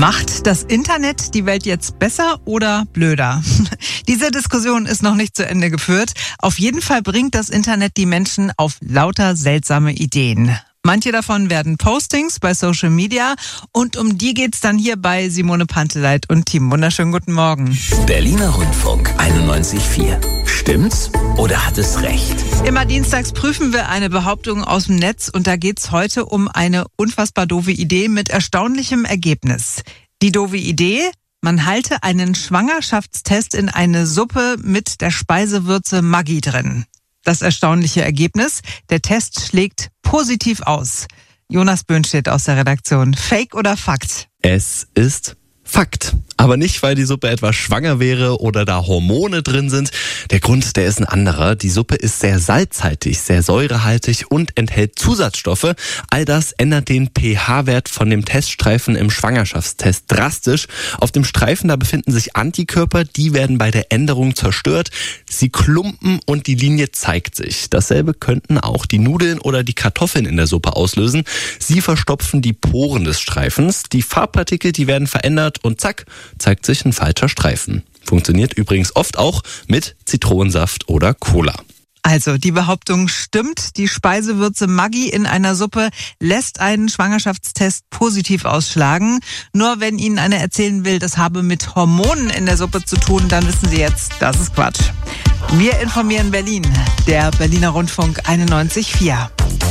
Macht das Internet die Welt jetzt besser oder blöder? Diese Diskussion ist noch nicht zu Ende geführt. Auf jeden Fall bringt das Internet die Menschen auf lauter seltsame Ideen. Manche davon werden Postings bei Social Media und um die geht's dann hier bei Simone Panteleit und Team. Wunderschönen guten Morgen. Berliner Rundfunk 91,4. Stimmt's oder hat es recht? Immer dienstags prüfen wir eine Behauptung aus dem Netz und da geht's heute um eine unfassbar doofe Idee mit erstaunlichem Ergebnis. Die doofe Idee: Man halte einen Schwangerschaftstest in eine Suppe mit der Speisewürze Maggi drin. Das erstaunliche Ergebnis: Der Test schlägt positiv aus. Jonas Böhnstedt aus der Redaktion. Fake oder Fakt? Es ist Fakt. Aber nicht, weil die Suppe etwas schwanger wäre oder da Hormone drin sind. Der Grund, der ist ein anderer. Die Suppe ist sehr salzhaltig, sehr säurehaltig und enthält Zusatzstoffe. All das ändert den pH-Wert von dem Teststreifen im Schwangerschaftstest drastisch. Auf dem Streifen, da befinden sich Antikörper, die werden bei der Änderung zerstört. Sie klumpen und die Linie zeigt sich. Dasselbe könnten auch die Nudeln oder die Kartoffeln in der Suppe auslösen. Sie verstopfen die Poren des Streifens. Die Farbpartikel, die werden verändert und zack, zeigt sich ein falscher Streifen. Funktioniert übrigens oft auch mit Zitronensaft oder Cola. Also, die Behauptung stimmt. Die Speisewürze Maggi in einer Suppe lässt einen Schwangerschaftstest positiv ausschlagen. Nur wenn Ihnen einer erzählen will, das habe mit Hormonen in der Suppe zu tun, dann wissen Sie jetzt, das ist Quatsch. Wir informieren Berlin. Der Berliner Rundfunk 91,4.